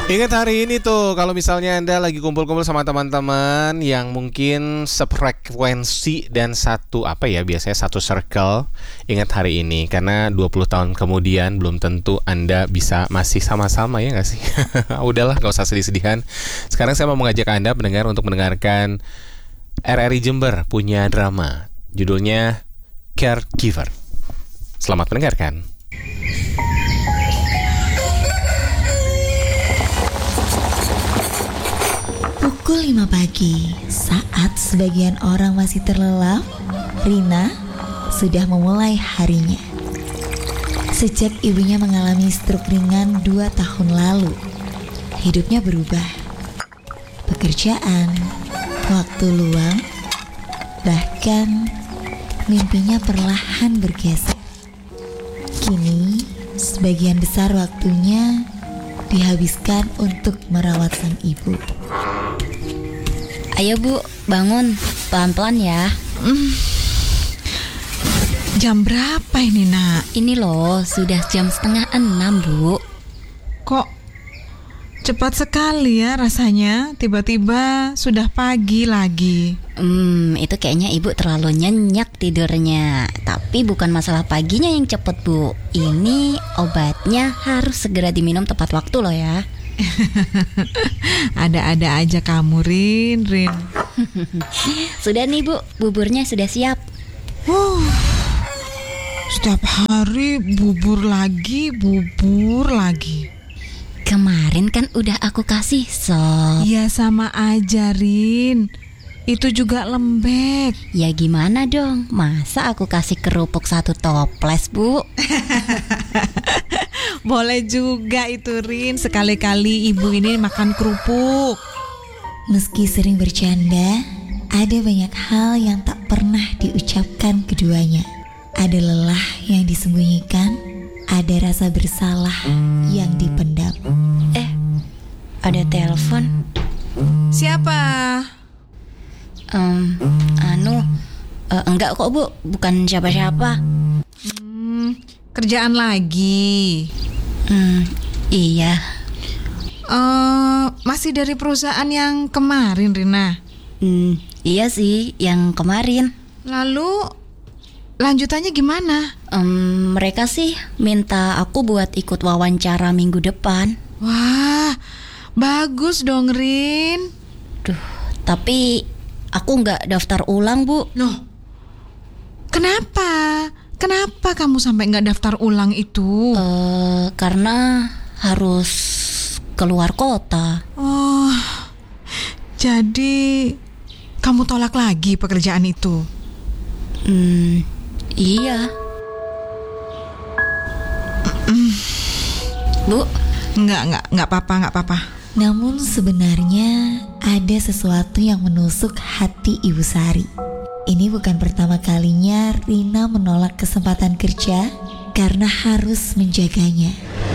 Ingat hari ini tuh, kalau misalnya Anda lagi kumpul-kumpul sama teman-teman yang mungkin sefrekuensi dan biasanya satu circle, ingat hari ini. Karena 20 tahun kemudian belum tentu Anda bisa masih sama-sama, ya nggak sih? Udahlah, nggak usah sedih-sedihan. Sekarang saya mau mengajak Anda pendengar untuk mendengarkan RRI Jember punya drama. Judulnya Caregiver. Selamat mendengarkan. Pukul 5 pagi, saat sebagian orang masih terlelap, Rina sudah memulai harinya. Sejak ibunya mengalami stroke ringan 2 tahun lalu, hidupnya berubah. Pekerjaan, waktu luang, bahkan mimpinya perlahan bergeser. Kini, sebagian besar waktunya dihabiskan untuk merawat sang ibu. Ayo Bu, bangun, pelan-pelan ya. Jam berapa ini, Nak? Ini loh, sudah jam 5:30 Bu. Kok cepat sekali ya rasanya, tiba-tiba sudah pagi lagi. Itu kayaknya Ibu terlalu nyenyak tidurnya. Tapi bukan masalah paginya yang cepet Bu. Ini obatnya harus segera diminum tepat waktu loh ya. Ada-ada aja kamu, Rin. Sudah nih Bu, buburnya sudah siap. Setiap hari bubur lagi. Kemarin kan udah aku kasih sop. Ya sama aja, Rin. Itu juga lembek. Ya gimana dong, masa aku kasih kerupuk 1 toples Bu? Boleh juga itu, Rin. Sekali-kali ibu ini makan kerupuk. Meski sering bercanda, ada banyak hal yang tak pernah diucapkan keduanya. Ada lelah yang disembunyikan, ada rasa bersalah yang dipendam. Ada telepon. Siapa? Enggak kok Bu, bukan siapa-siapa. Kerjaan lagi. Iya. Masih dari perusahaan yang kemarin, Rina? Iya sih, yang kemarin. Lalu lanjutannya gimana? Mereka sih minta aku buat ikut wawancara minggu depan. Wah, bagus dong, Rin. Tapi aku nggak daftar ulang Bu. Loh, kenapa? Kenapa kamu sampai nggak daftar ulang itu? Karena harus keluar kota. Oh, jadi kamu tolak lagi pekerjaan itu? Iya. Bu? Nggak apa-apa. Namun sebenarnya ada sesuatu yang menusuk hati Ibu Sari. Ini bukan pertama kalinya Rina menolak kesempatan kerja karena harus menjaganya.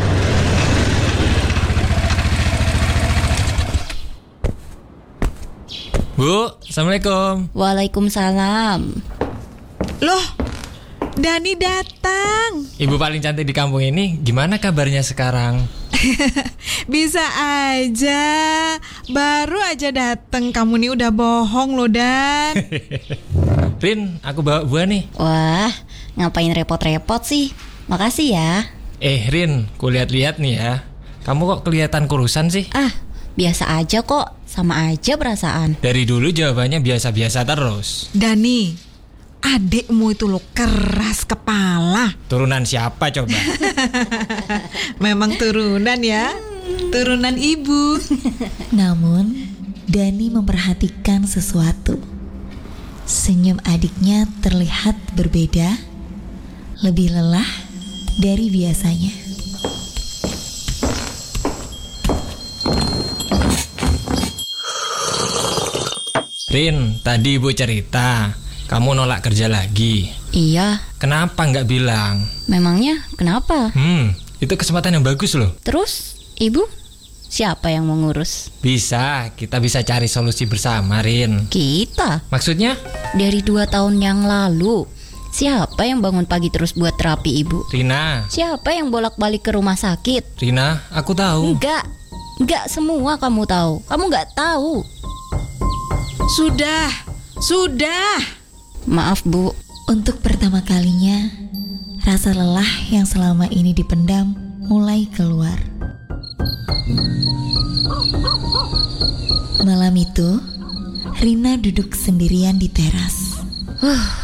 Bu, Assalamualaikum. Waalaikumsalam. Loh, Dani datang. Ibu paling cantik di kampung ini, gimana kabarnya sekarang? Bisa aja. Baru aja datang, kamu nih udah bohong loh, Dan. Rin, aku bawa buah nih. Wah, ngapain repot-repot sih? Makasih ya. Rin, kulihat-lihat nih ya. Kamu kok kelihatan kurusan sih? Biasa aja kok. Sama aja perasaan. Dari dulu jawabannya biasa-biasa terus. Dani, adikmu itu lo keras kepala. Turunan siapa coba? Memang turunan ya. Turunan ibu. Namun, Dani memperhatikan sesuatu. Senyum adiknya terlihat berbeda, lebih lelah dari biasanya. Rin, tadi ibu cerita kamu nolak kerja lagi. Iya. Kenapa nggak bilang? Memangnya kenapa? Itu kesempatan yang bagus loh. Terus, Ibu, siapa yang mau ngurus? Kita bisa cari solusi bersama, Rin. Kita? Maksudnya? Dari 2 tahun yang lalu, siapa yang bangun pagi terus buat terapi Ibu? Rina. Siapa yang bolak-balik ke rumah sakit? Rina, aku tahu. Nggak semua kamu tahu. Kamu nggak tahu. Sudah. Maaf Bu. Untuk pertama kalinya, rasa lelah yang selama ini dipendam mulai keluar. Malam itu, Rina duduk sendirian di teras.